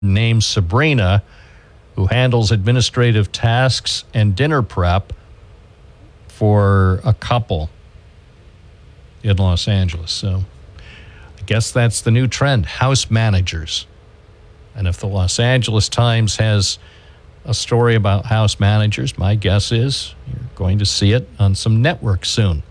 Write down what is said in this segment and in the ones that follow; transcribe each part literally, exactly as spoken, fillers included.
named Sabrina, who handles administrative tasks and dinner prep for a couple in Los Angeles. So I guess that's the new trend, house managers. And if the Los Angeles Times has a story about house managers, my guess is you're going to see it on some networks soon.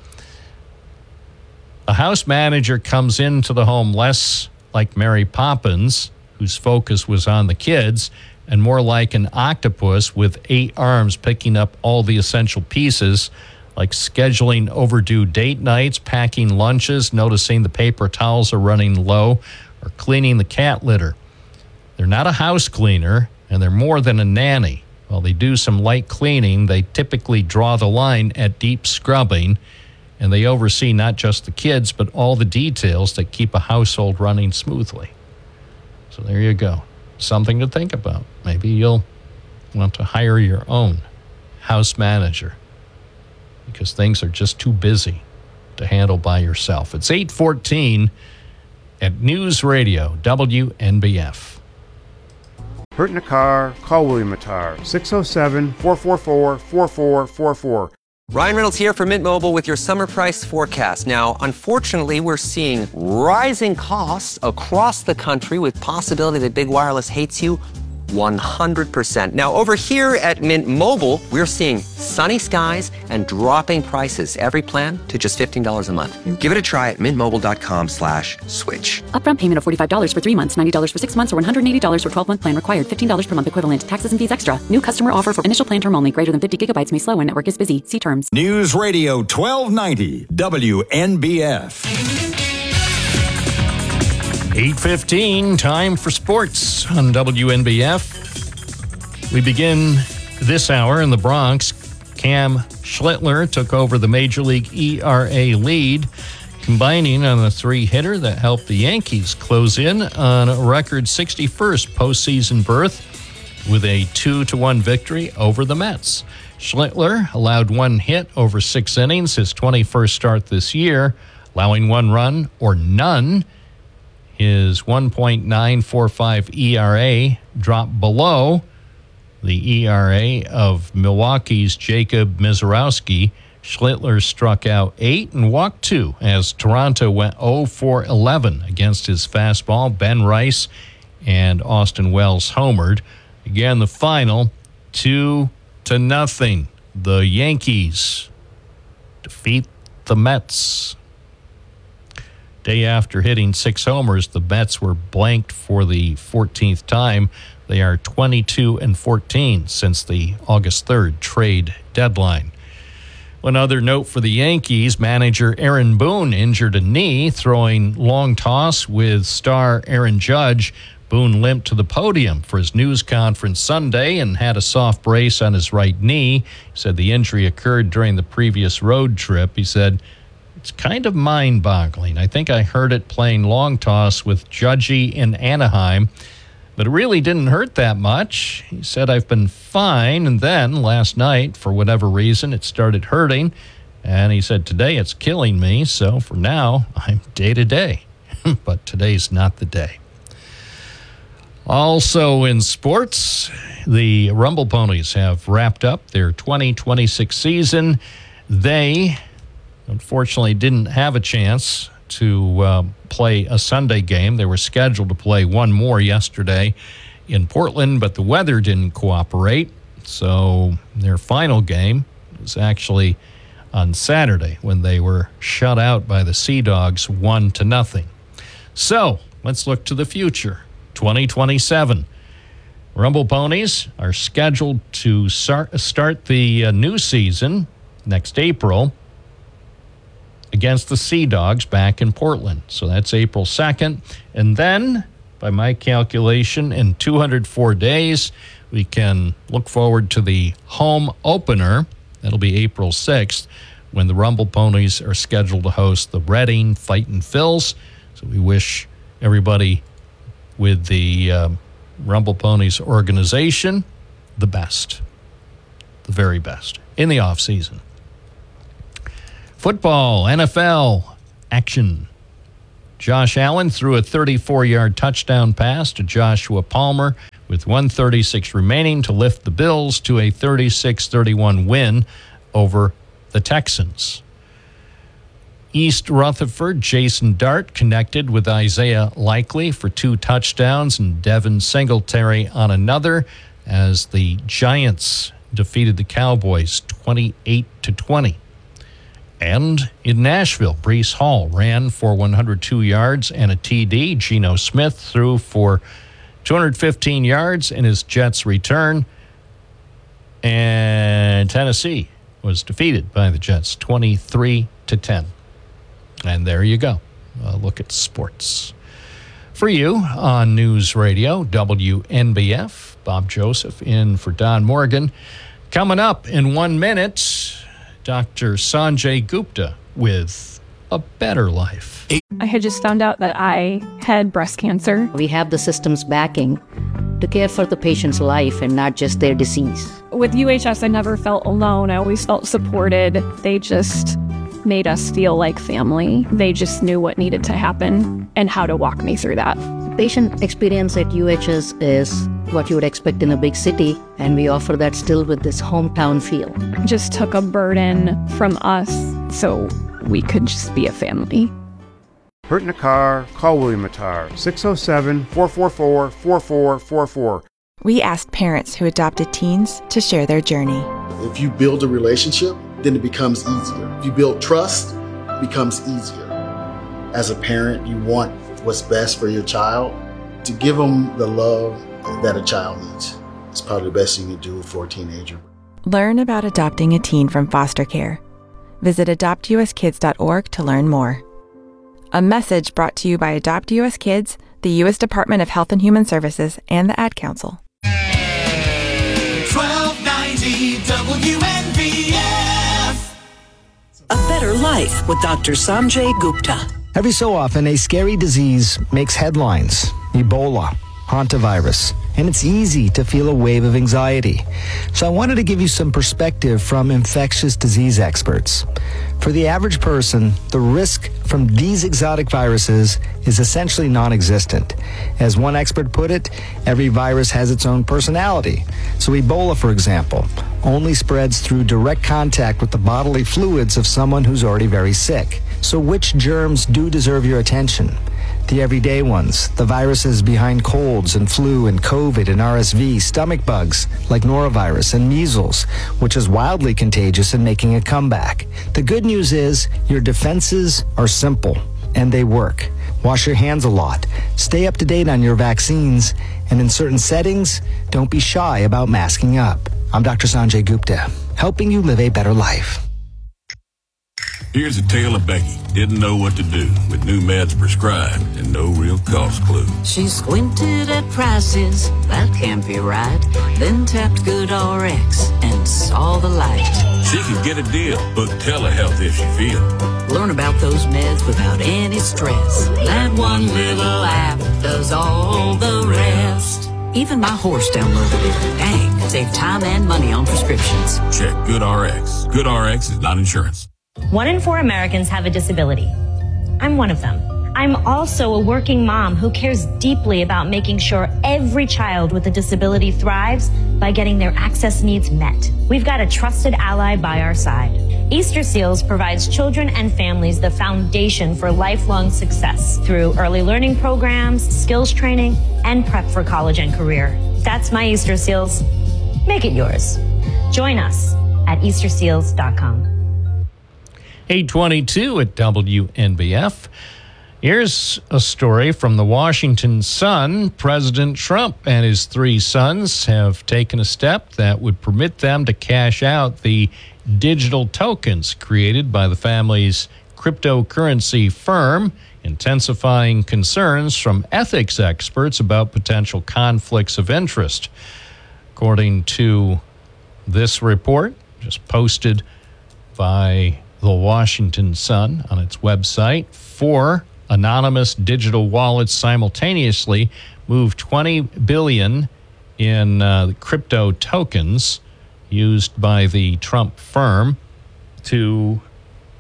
A house manager comes into the home less like Mary Poppins, whose focus was on the kids, and more like an octopus with eight arms picking up all the essential pieces, like scheduling overdue date nights, packing lunches, noticing the paper towels are running low, or cleaning the cat litter. They're not a house cleaner, and they're more than a nanny. While they do some light cleaning, they typically draw the line at deep scrubbing, and they oversee not just the kids, but all the details that keep a household running smoothly. So there you go. Something to think about. Maybe you'll want to hire your own house manager because things are just too busy to handle by yourself. It's eight fourteen at News Radio, W N B F. Hurt in a car? Call William Attar, six oh seven, four four four, four four four four. Ryan Reynolds here for Mint Mobile with your summer price forecast. Now, unfortunately, we're seeing rising costs across the country with possibility that big wireless hates you one hundred percent. Now, over here at Mint Mobile, we're seeing sunny skies and dropping prices. Every plan to just fifteen dollars a month. Give it a try at mintmobile.com slash switch. Upfront payment of forty-five dollars for three months, ninety dollars for six months, or one hundred eighty dollars for twelve-month plan required. fifteen dollars per month equivalent. Taxes and fees extra. New customer offer for initial plan term only. Greater than fifty gigabytes may slow when network is busy. See terms. News Radio twelve ninety W N B F. eight fifteen, time for sports on W N B F. We begin this hour in the Bronx. Cam Schlittler took over the Major League E R A lead, combining on a three-hitter that helped the Yankees close in on a record sixty-first postseason berth with a two to one victory over the Mets. Schlittler allowed one hit over six innings, his twenty-first start this year, allowing one run or none. His one point nine four five E R A dropped below the E R A of Milwaukee's Jacob Misiorowski. Schlittler struck out eight and walked two as Toronto went oh for eleven against his fastball. Ben Rice and Austin Wells homered. Again, the final, two to nothing. The Yankees defeat the Mets. Day after hitting six homers, the Mets were blanked for the fourteenth time. They are twenty-two and fourteen since the August third trade deadline. One other note for the Yankees, manager Aaron Boone injured a knee throwing long toss with star Aaron Judge. Boone limped to the podium for his news conference Sunday and had a soft brace on his right knee. He said the injury occurred during the previous road trip. He said, "It's kind of mind-boggling. I think I heard it playing long toss with Judgy in Anaheim, but it really didn't hurt that much." He said, "I've been fine, and then last night, for whatever reason, it started hurting." And he said, "Today it's killing me, so for now, I'm day-to-day." But today's not the day. Also in sports, the Rumble Ponies have wrapped up their twenty twenty-six season. They unfortunately didn't have a chance to uh, play a Sunday game. They were scheduled to play one more yesterday in Portland, but the weather didn't cooperate. So their final game was actually on Saturday when they were shut out by the Sea Dogs one to nothing. So let's look to the future. twenty twenty-seven. Rumble Ponies are scheduled to start the uh, new season next April against the Sea Dogs back in Portland. So that's April second. And then, by my calculation, in two hundred four days, we can look forward to the home opener. That'll be April sixth, when the Rumble Ponies are scheduled to host the Reading Fightin' Phils. So we wish everybody with the uh, Rumble Ponies organization the best, the very best, in the offseason. Football, N F L, action. Josh Allen threw a thirty-four-yard touchdown pass to Joshua Palmer with one thirty-six remaining to lift the Bills to a thirty-six thirty-one win over the Texans. East Rutherford, Jason Dart connected with Isaiah Likely for two touchdowns and Devin Singletary on another as the Giants defeated the Cowboys twenty-eight to twenty. And in Nashville, Breece Hall ran for one hundred two yards and a T D. Geno Smith threw for two hundred fifteen yards in his Jets return. And Tennessee was defeated by the Jets twenty-three to ten. And there you go. A look at sports. For you on News Radio, W N B F, Bob Joseph in for Don Morgan. Coming up in one minute, Doctor Sanjay Gupta with A Better Life. I had just found out that I had breast cancer. We have the system's backing to care for the patient's life and not just their disease. With U H S, I never felt alone. I always felt supported. They just made us feel like family. They just knew what needed to happen and how to walk me through that. Patient experience at U H S is what you would expect in a big city, and we offer that still with this hometown feel. Just took a burden from us so we could just be a family. Hurt in a car? Call William Attar, six oh seven, four four four, four four four four. We asked parents who adopted teens to share their journey. If you build a relationship, then it becomes easier. If you build trust, it becomes easier. As a parent, you want what's best for your child. To give them the love that a child needs. It's probably the best thing you can do for a teenager. Learn about adopting a teen from foster care. Visit adopt u s kids dot org to learn more. A message brought to you by Adopt U S Kids, the U S Department of Health and Human Services, and the Ad Council. twelve ninety W N B F. A Better Life with Doctor Sanjay Gupta. Every so often, a scary disease makes headlines. Ebola, hantavirus, and it's easy to feel a wave of anxiety. So I wanted to give you some perspective from infectious disease experts. For the average person, the risk from these exotic viruses is essentially non-existent. As one expert put it, every virus has its own personality. So Ebola, for example, only spreads through direct contact with the bodily fluids of someone who's already very sick. So which germs do deserve your attention? The everyday ones, the viruses behind colds and flu and COVID and R S V, stomach bugs like norovirus and measles, which is wildly contagious and making a comeback. The good news is your defenses are simple and they work. Wash your hands a lot, stay up to date on your vaccines, and in certain settings, don't be shy about masking up. I'm Doctor Sanjay Gupta, helping you live a better life. Here's a tale of Becky. Didn't know what to do with new meds prescribed and no real cost clue. She squinted at prices, that can't be right. Then tapped GoodRx and saw the light. She could get a deal, book telehealth if she feels. Learn about those meds without any stress. That one little app does all the rest. Even my horse downloaded it. Dang, save time and money on prescriptions. Check GoodRx. GoodRx is not insurance. One in four Americans have a disability. I'm one of them. I'm also a working mom who cares deeply about making sure every child with a disability thrives by getting their access needs met. We've got a trusted ally by our side. Easter Seals provides children and families the foundation for lifelong success through early learning programs, skills training, and prep for college and career. That's my Easter Seals. Make it yours. Join us at easter seals dot com. eight twenty-two at W N B F. Here's a story from the Washington Sun. President Trump and his three sons have taken a step that would permit them to cash out the digital tokens created by the family's cryptocurrency firm, intensifying concerns from ethics experts about potential conflicts of interest. According to this report, just posted by the Washington Sun on its website, four anonymous digital wallets simultaneously moved twenty billion dollars in uh, crypto tokens used by the Trump firm to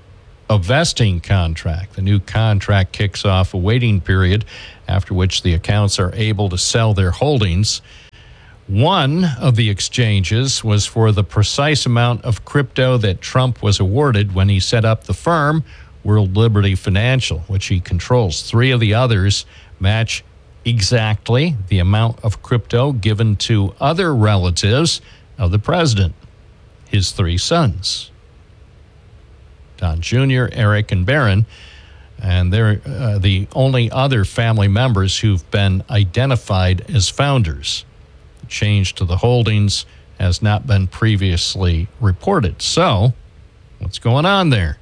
a vesting contract. The new contract kicks off a waiting period after which the accounts are able to sell their holdings. One of the exchanges was for the precise amount of crypto that Trump was awarded when he set up the firm, World Liberty Financial, which he controls. Three of the others match exactly the amount of crypto given to other relatives of the president, his three sons, Don Junior, Eric, and Barron, and they're uh, the only other family members who've been identified as founders. The change to the holdings has not been previously reported. So, what's going on there?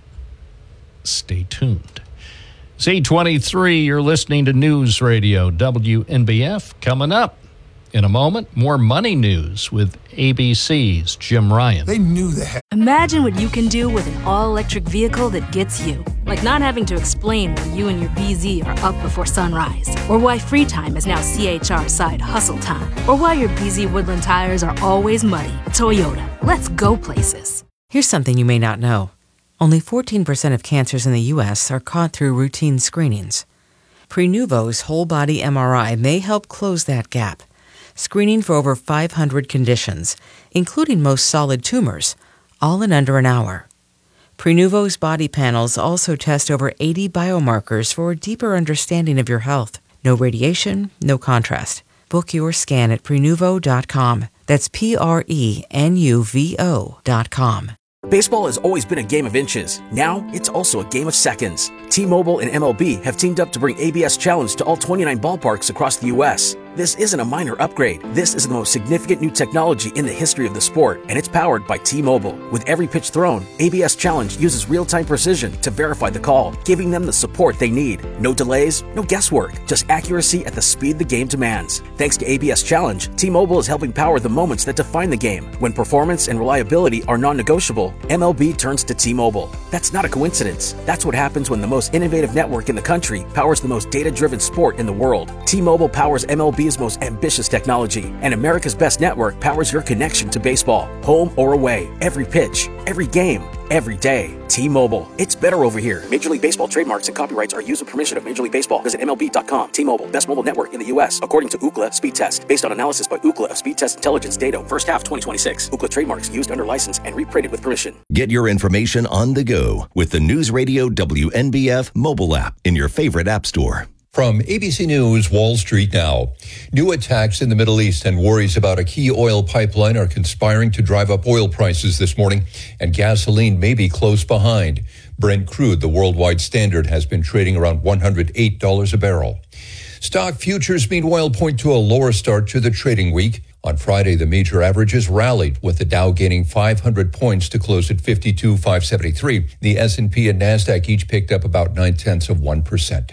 Stay tuned. It's eight twenty-three. You're listening to News Radio W N B F. Coming up in a moment, more money news with A B C's Jim Ryan. They knew that. Imagine what you can do with an all-electric vehicle that gets you. Like not having to explain why you and your B Z are up before sunrise. Or why free time is now C H R side hustle time. Or why your B Z Woodland tires are always muddy. Toyota. Let's go places. Here's something you may not know. Only fourteen percent of cancers in the U S are caught through routine screenings. Prenuvo's whole-body M R I may help close that gap, screening for over five hundred conditions, including most solid tumors, all in under an hour. Prenuvo's body panels also test over eighty biomarkers for a deeper understanding of your health. No radiation, no contrast. Book your scan at Prenuvo dot com. That's P R E N U V O dot com. Baseball has always been a game of inches. Now, it's also a game of seconds. T-Mobile and M L B have teamed up to bring A B S Challenge to all twenty-nine ballparks across the U S This isn't a minor upgrade. This is the most significant new technology in the history of the sport, and it's powered by T-Mobile. With every pitch thrown, A B S Challenge uses real-time precision to verify the call, giving them the support they need. No delays, no guesswork, just accuracy at the speed the game demands. Thanks to A B S Challenge, T-Mobile is helping power the moments that define the game. When performance and reliability are non-negotiable, M L B turns to T-Mobile. That's not a coincidence. That's what happens when the most innovative network in the country powers the most data-driven sport in the world. T-Mobile powers M L B's most ambitious technology, and America's best network powers your connection to baseball, home or away, every pitch, every game, every day. T-Mobile. It's better over here. Major League Baseball trademarks and copyrights are used with permission of Major League Baseball. Visit M L B dot com. T-Mobile, best mobile network in the U S, according to Ookla Speed Test. Based on analysis by Ookla of Speed Test Intelligence data, first half twenty twenty-six. Ookla trademarks used under license and reprinted with permission. Get your information on the go with the News Radio W N B F mobile app in your favorite app store. From A B C News, Wall Street Now. New attacks in the Middle East and worries about a key oil pipeline are conspiring to drive up oil prices this morning, and gasoline may be close behind. Brent crude, the worldwide standard, has been trading around one hundred eight dollars a barrel. Stock futures, meanwhile, point to a lower start to the trading week. On Friday, the major averages rallied, with the Dow gaining five hundred points to close at fifty-two thousand five hundred seventy-three. The S and P and NASDAQ each picked up about nine-tenths of one percent.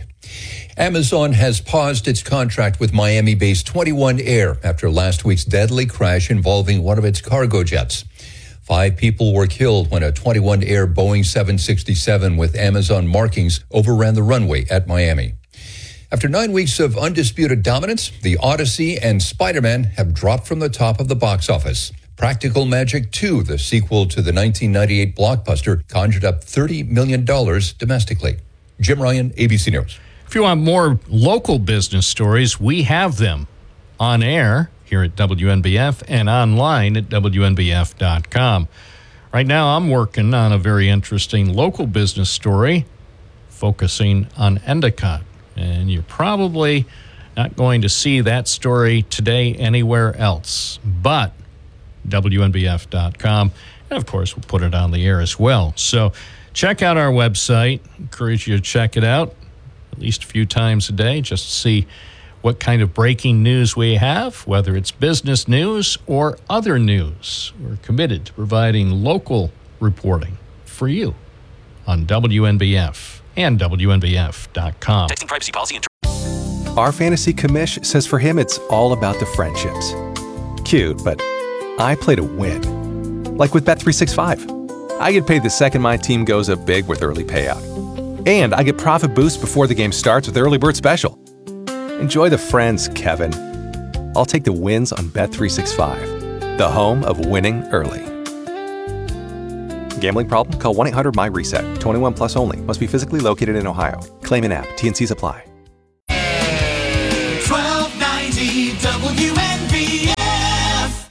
Amazon has paused its contract with Miami-based twenty-one Air after last week's deadly crash involving one of its cargo jets. Five people were killed when a twenty-one Air Boeing seven sixty-seven with Amazon markings overran the runway at Miami. After nine weeks of undisputed dominance, The Odyssey and Spider-Man have dropped from the top of the box office. Practical Magic two, the sequel to the nineteen ninety-eight blockbuster, conjured up thirty million dollars domestically. Jim Ryan, A B C News. If you want more local business stories, we have them on air here at W N B F and online at W N B F dot com. Right now, I'm working on a very interesting local business story focusing on Endicott. And you're probably not going to see that story today anywhere else but W N B F dot com. And, of course, we'll put it on the air as well. So check out our website. Encourage you to check it out at least a few times a day just to see what kind of breaking news we have, whether it's business news or other news. We're committed to providing local reporting for you on W N B F and W N B F dot com. Texting privacy policy. Inter- Our fantasy commish says for him it's all about the friendships. Cute, but I play to win. Like with Bet three sixty-five. I get paid the second my team goes up big with early payout. And I get profit boost before the game starts with Early Bird Special. Enjoy the friends, Kevin. I'll take the wins on Bet three sixty-five, the home of winning early. Gambling problem? Call one eight hundred my reset. twenty-one plus only. Must be physically located in Ohio. Claim an app. T and C's apply. twelve ninety W N B F.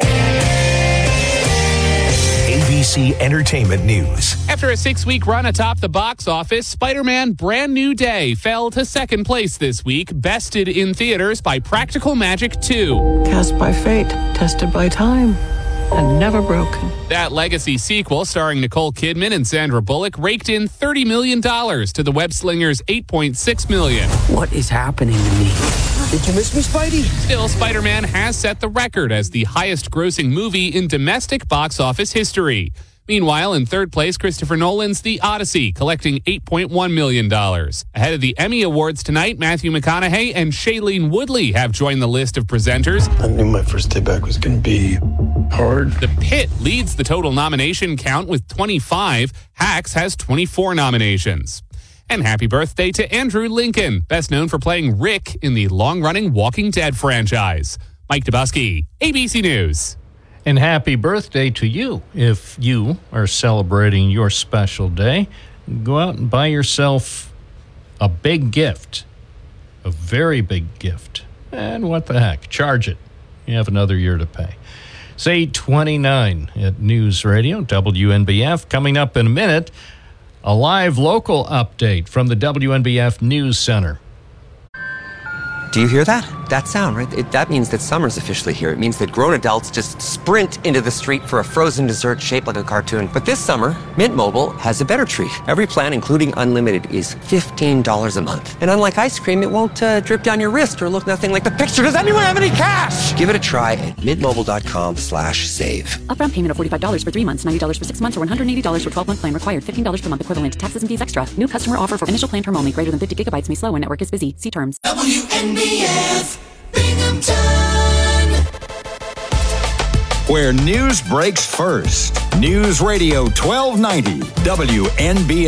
A B C Entertainment News. After a six-week run atop the box office, Spider-Man Brand New Day fell to second place this week, bested in theaters by Practical Magic two. Cast by fate, tested by time, and never broken. That legacy sequel, starring Nicole Kidman and Sandra Bullock, raked in thirty million dollars to the web-slinger's eight point six million dollars. What is happening to me? Did you miss me, Spidey? Still, Spider-Man has set the record as the highest-grossing movie in domestic box office history. Meanwhile, in third place, Christopher Nolan's The Odyssey, collecting eight point one million dollars. Ahead of the Emmy Awards tonight, Matthew McConaughey and Shailene Woodley have joined the list of presenters. I knew my first day back was going to be hard. The Pit leads the total nomination count with twenty-five. Hacks has twenty-four nominations. And happy birthday to Andrew Lincoln, best known for playing Rick in the long-running Walking Dead franchise. Mike Dubusky, A B C News. And happy birthday to you. If you are celebrating your special day, go out and buy yourself a big gift, a very big gift. And what the heck, charge it. You have another year to pay. It's eight twenty-nine at News Radio, W N B F. Coming up in a minute, a live local update from the W N B F News Center. Do you hear that? That sound, right? It, that means that summer's officially here. It means that grown adults just sprint into the street for a frozen dessert shaped like a cartoon. But this summer, Mint Mobile has a better treat. Every plan, including unlimited, is fifteen dollars a month. And unlike ice cream, it won't uh, drip down your wrist or look nothing like the picture. Does anyone have any cash? Give it a try at mintmobile.com slash save. Upfront payment of forty-five dollars for three months, ninety dollars for six months, or one hundred eighty dollars for twelve-month plan required. fifteen dollars per month equivalent. Taxes and fees extra. New customer offer for initial plan term only. Greater than fifty gigabytes may slow when network is busy. See terms. W N B F Binghamton. Where news breaks first. News Radio twelve ninety W N B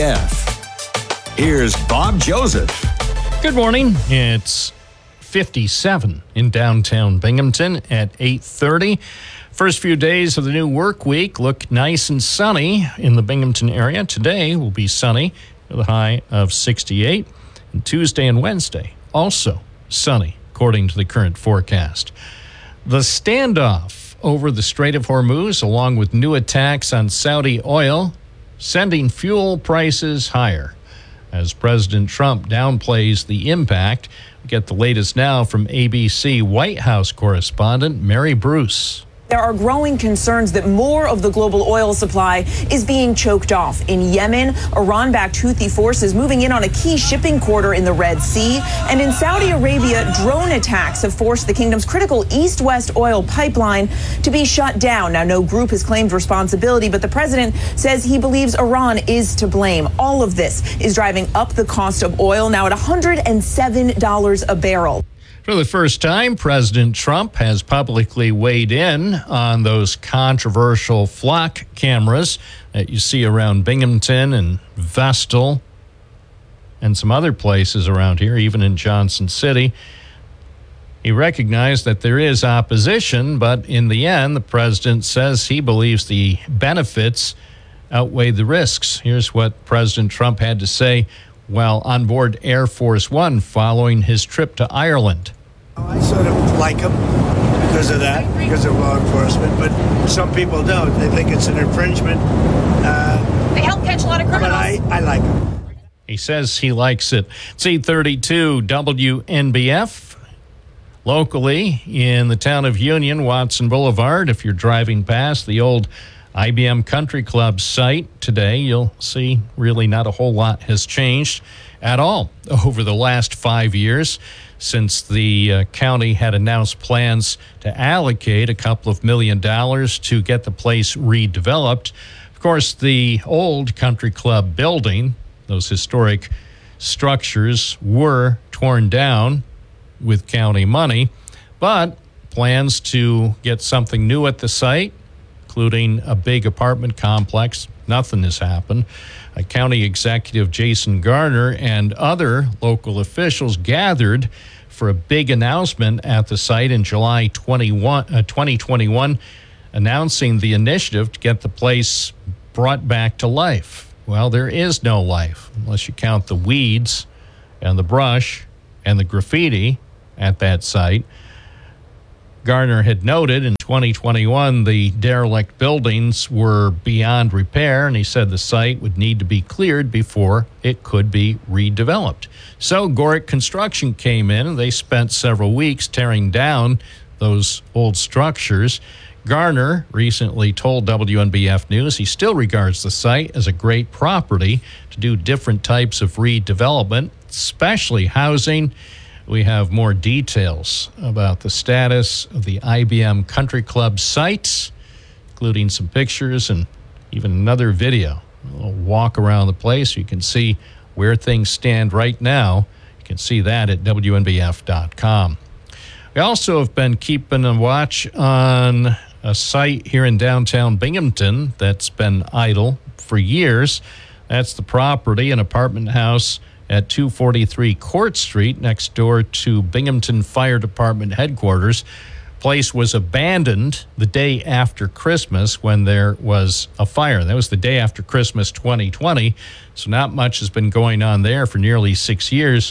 F. Here's Bob Joseph. Good morning. It's fifty-seven in downtown Binghamton at eight thirty. First few days of the new work week look nice and sunny in the Binghamton area. Today will be sunny with a high of sixty-eight. And Tuesday and Wednesday also sunny, according to the current forecast. The standoff over the Strait of Hormuz, along with new attacks on Saudi oil, sending fuel prices higher as President Trump downplays the impact. We get the latest now from A B C White House correspondent Mary Bruce. There are growing concerns that more of the global oil supply is being choked off. In Yemen, Iran-backed Houthi forces moving in on a key shipping corridor in the Red Sea. And in Saudi Arabia, drone attacks have forced the kingdom's critical east-west oil pipeline to be shut down. Now, no group has claimed responsibility, but the president says he believes Iran is to blame. All of this is driving up the cost of oil, now at one hundred seven dollars a barrel. For the first time, President Trump has publicly weighed in on those controversial flock cameras that you see around Binghamton and Vestal and some other places around here, even in Johnson City. He recognized that there is opposition, but in the end, the president says he believes the benefits outweigh the risks. Here's what President Trump had to say while on board Air Force One following his trip to Ireland. I sort of like him because of that, because of law enforcement, but some people don't. They think it's an infringement. Uh, they help catch a lot of criminals. But I, I like him. He says he likes it. It's eight thirty-two W N B F. Locally, in the town of Union, Watson Boulevard, if you're driving past the old I B M Country Club site today, you'll see really not a whole lot has changed at all over the last five years since the uh, county had announced plans to allocate a couple of million dollars to get the place redeveloped. Of course, the old Country Club building, those historic structures, were torn down with county money, but plans to get something new at the site, including a big apartment complex, nothing has happened. A county executive, Jason Garner, and other local officials gathered for a big announcement at the site in July twenty twenty-one, announcing the initiative to get the place brought back to life. Well, there is no life unless you count the weeds and the brush and the graffiti at that site. Garner had noted in twenty twenty-one the derelict buildings were beyond repair, and he said the site would need to be cleared before it could be redeveloped. So Gorick Construction came in, and they spent several weeks tearing down those old structures. Garner recently told W N B F News he still regards the site as a great property to do different types of redevelopment, especially housing. We have more details about the status of the I B M Country Club site, including some pictures and even another video. A little walk around the place. You can see where things stand right now. You can see that at W N B F dot com. We also have been keeping a watch on a site here in downtown Binghamton that's been idle for years. That's the property, an apartment house at two forty-three Court Street, next door to Binghamton Fire Department headquarters. Place was abandoned the day after Christmas when there was a fire. That was the day after Christmas twenty twenty, so not much has been going on there for nearly six years.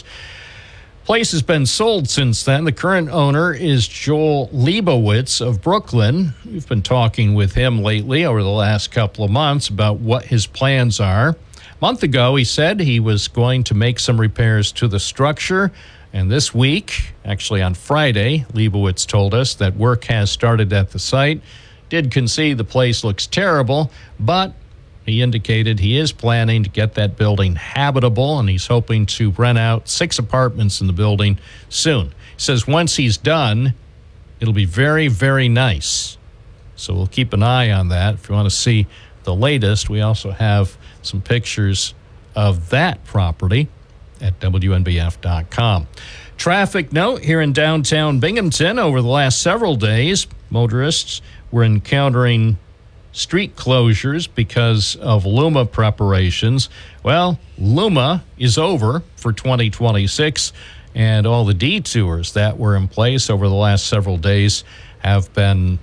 Place has been sold since then. The current owner is Joel Leibowitz of Brooklyn. We've been talking with him lately over the last couple of months about what his plans are. A month ago, he said he was going to make some repairs to the structure. And this week, actually on Friday, Leibowitz told us that work has started at the site. Did concede the place looks terrible, but he indicated he is planning to get that building habitable, and he's hoping to rent out six apartments in the building soon. He says once he's done, it'll be very, very nice. So we'll keep an eye on that. If you want to see the latest, we also have some pictures of that property at W N B F dot com. Traffic note here in downtown Binghamton. Over the last several days, motorists were encountering street closures because of Luma preparations. Well, Luma is over for twenty twenty-six, and all the detours that were in place over the last several days have been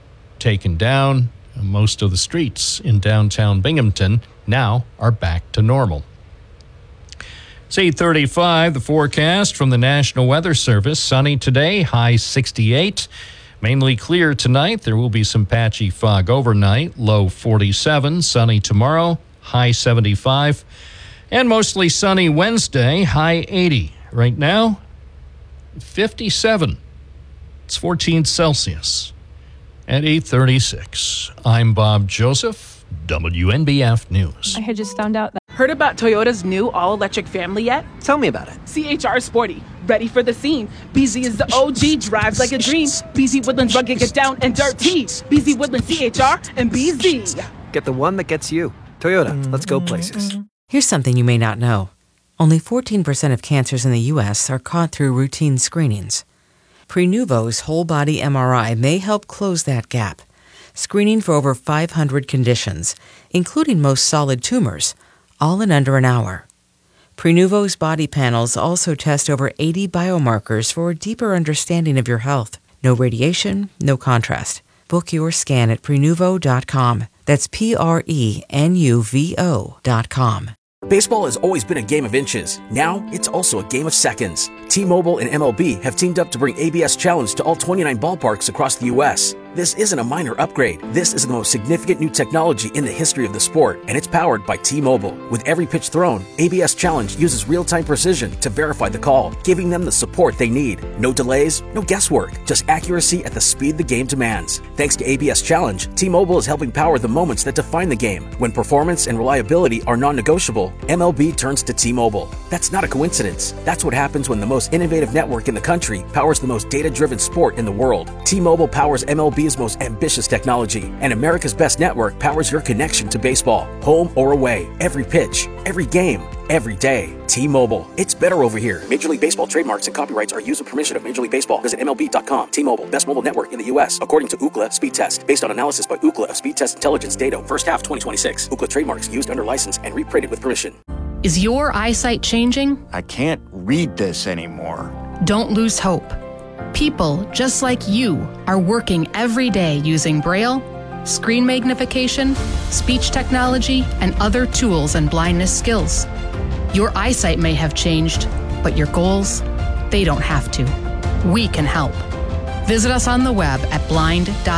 taken down. Most of the streets in downtown Binghamton now are back to normal. It's eight thirty-five, the forecast from the National Weather Service. Sunny today, high sixty-eight. Mainly clear tonight. There will be some patchy fog overnight, low forty-seven. Sunny tomorrow, high seventy-five. And mostly sunny Wednesday, high eighty. Right now, fifty-seven. It's fourteen Celsius. At eight thirty-six, I'm Bob Joseph, W N B F News. I had just found out that. Heard about Toyota's new all-electric family yet? Tell me about it. C H R Sporty, ready for the scene. B Z is the O G, drives like a dream. B Z Woodlands rugged, get down and dirty. B Z Woodlands C H R and B Z. Get the one that gets you. Toyota, let's go places. Here's something you may not know. Only fourteen percent of cancers in the U S are caught through routine screenings. Prenuvo's whole-body M R I may help close that gap, screening for over five hundred conditions, including most solid tumors, all in under an hour. Prenuvo's body panels also test over eighty biomarkers for a deeper understanding of your health. No radiation, no contrast. Book your scan at Prenuvo dot com. That's P R E N U V O dot com. Baseball has always been a game of inches. Now, it's also a game of seconds. T-Mobile and M L B have teamed up to bring A B S Challenge to all twenty-nine ballparks across the U S This isn't a minor upgrade. This is the most significant new technology in the history of the sport, and it's powered by T-Mobile. With every pitch thrown, A B S Challenge uses real-time precision to verify the call, giving them the support they need. No delays, no guesswork, just accuracy at the speed the game demands. Thanks to A B S Challenge, T-Mobile is helping power the moments that define the game. When performance and reliability are non-negotiable, M L B turns to T-Mobile. That's not a coincidence. That's what happens when the most innovative network in the country powers the most data-driven sport in the world. T-Mobile powers M L B's most ambitious technology, and America's best network powers your connection to baseball, home or away, every pitch, every game, every day. T-Mobile. It's better over here. Major League Baseball trademarks and copyrights are used with permission of Major League Baseball. Visit M L B dot com. T-Mobile, best mobile network in the U S, according to Ookla Speed Test. Based on analysis by Ookla of Speed Test Intelligence data, first half twenty twenty-six. Ookla trademarks used under license and reprinted with permission. Is your eyesight changing? I can't read this anymore. Don't lose hope. People just like you are working every day using Braille, screen magnification, speech technology, and other tools and blindness skills. Your eyesight may have changed, but your goals, they don't have to. We can help. Visit us on the web at blind dot